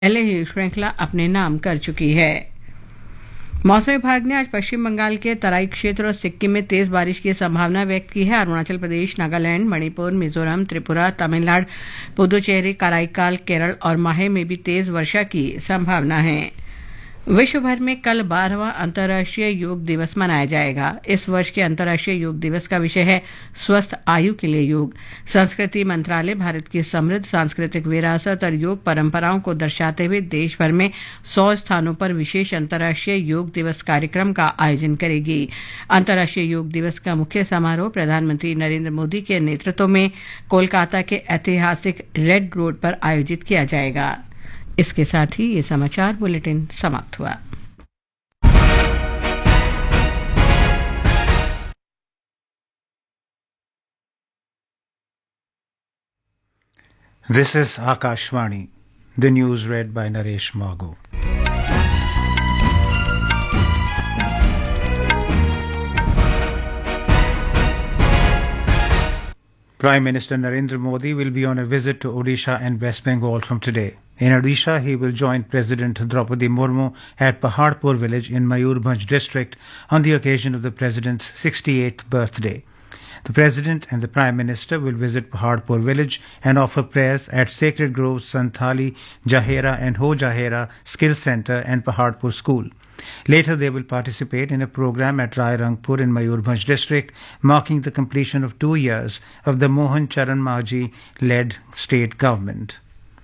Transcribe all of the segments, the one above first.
पहले ही श्रृंखला अपने नाम कर चुकी है। मौसम विभाग ने आज पश्चिम बंगाल के तराई क्षेत्र और सिक्किम में तेज बारिश की संभावना व्यक्त की है। अरुणाचल प्रदेश, नागालैंड, मणिपुर, मिजोरम, त्रिपुरा, तमिलनाडु, पुदुचेरी, कराईकाल, केरल और माहे में भी तेज वर्षा की संभावना है। विश्व भर में कल 12वां अंतर्राष्ट्रीय योग दिवस मनाया जाएगा। इस वर्ष के अंतर्राष्ट्रीय योग दिवस का विषय है स्वस्थ आयु के लिए योग। संस्कृति मंत्रालय भारत की समृद्ध सांस्कृतिक विरासत और योग परंपराओं को दर्शाते हुए देश भर में 100 स्थानों पर विशेष अंतर्राष्ट्रीय योग दिवस कार्यक्रम का आयोजन करेगी। अंतर्राष्ट्रीय योग दिवस का मुख्य समारोह प्रधानमंत्री नरेंद्र मोदी के नेतृत्व में कोलकाता के ऐतिहासिक रेड रोड पर आयोजित किया जाएगा। इसके साथ ही ये समाचार बुलेटिन समाप्त हुआ। This is Akashvani. The news read by Naresh Mago. Prime Minister Narendra Modi will be on a visit to Odisha and West Bengal from today. In Odisha, he will join President Draupadi Murmu at Paharpur village in Mayurbhanj district on the occasion of the President's 68th birthday. The President and the Prime Minister will visit Paharpur village and offer prayers at Sacred Groves Santhali Jahera and Ho Jahera Skill Center and Paharpur School. Later, they will participate in a program at Rai Rangpur in Mayurbhanj district, marking the completion of 2 years of the Mohan Charan Majhi-led state government.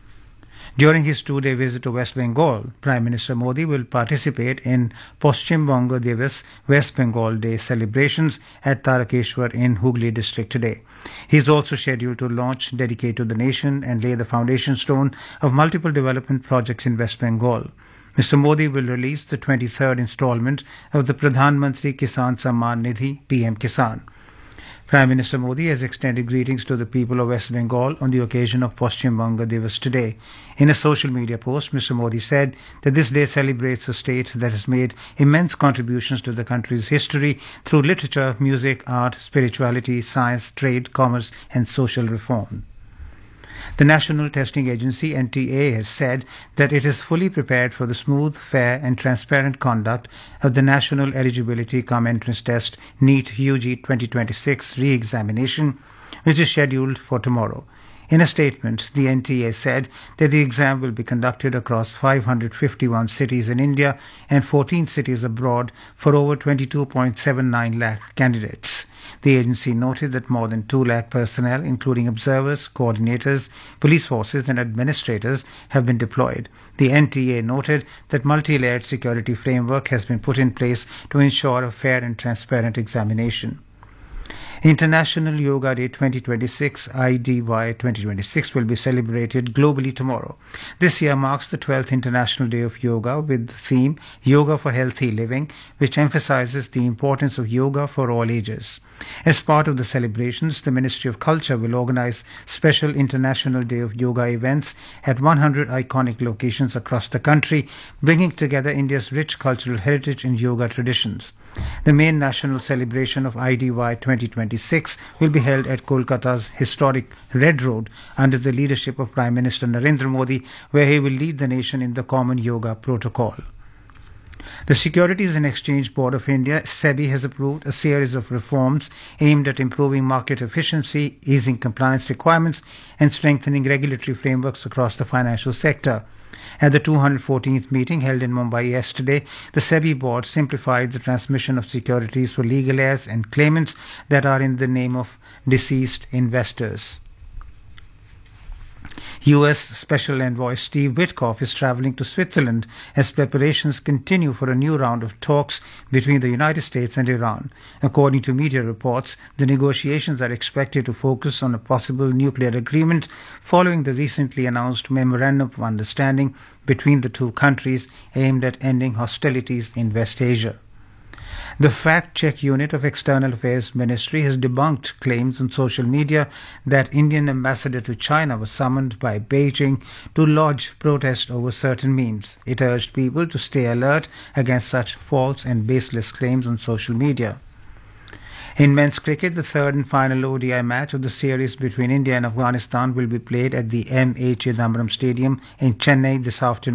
During his 2-day visit to West Bengal, Prime Minister Modi will participate in Paschim Banga Divas West Bengal Day celebrations at Tarakeshwar in Hooghly district today. He is also scheduled to launch Dedicate to the Nation and lay the foundation stone of multiple development projects in West Bengal. Mr. Modi will release the 23rd installment of the Pradhan Mantri Kisan Samman Nidhi PM Kisan. Prime Minister Modi has extended greetings to the people of West Bengal on the occasion of Paschim Banga Divas today. In a social media post, Mr. Modi said that this day celebrates a state that has made immense contributions to the country's history through literature, music, art, spirituality, science, trade, commerce, and social reform. The National Testing Agency (NTA) has said that it is fully prepared for the smooth, fair and transparent conduct of the National Eligibility Cum Entrance Test NEET UG 2026 re-examination, which is scheduled for tomorrow. In a statement, the NTA said that the exam will be conducted across 551 cities in India and 14 cities abroad for over 22.79 lakh candidates. The agency noted that more than 2 lakh personnel, including observers, coordinators, police forces and administrators, have been deployed. The NTA noted that multi-layered security framework has been put in place to ensure a fair and transparent examination. International Yoga Day 2026 IDY 2026 will be celebrated globally tomorrow. This year marks the 12th International Day of Yoga with the theme Yoga for Healthy Living, which emphasizes the importance of yoga for all ages. As part of the celebrations, the Ministry of Culture will organize special International Day of Yoga events at 100 iconic locations across the country, bringing together India's rich cultural heritage and yoga traditions. The main national celebration of IDY 2026 will be held at Kolkata's historic Red Road under the leadership of Prime Minister Narendra Modi, where he will lead the nation in the Common Yoga Protocol. The Securities and Exchange Board of India, SEBI, has approved a series of reforms aimed at improving market efficiency, easing compliance requirements, and strengthening regulatory frameworks across the financial sector. At the 214th meeting held in Mumbai yesterday, the SEBI board simplified the transmission of securities for legal heirs and claimants that are in the name of deceased investors. U.S. Special Envoy Steve Witkoff is traveling to Switzerland as preparations continue for a new round of talks between the United States and Iran. According to media reports, the negotiations are expected to focus on a possible nuclear agreement following the recently announced Memorandum of Understanding between the two countries aimed at ending hostilities in West Asia. The fact-check unit of External Affairs Ministry has debunked claims on social media that Indian ambassador to China was summoned by Beijing to lodge protest over certain memes. It urged people to stay alert against such false and baseless claims on social media. In men's cricket, the third and final ODI match of the series between India and Afghanistan will be played at the M.A. Chidambaram Stadium in Chennai this afternoon.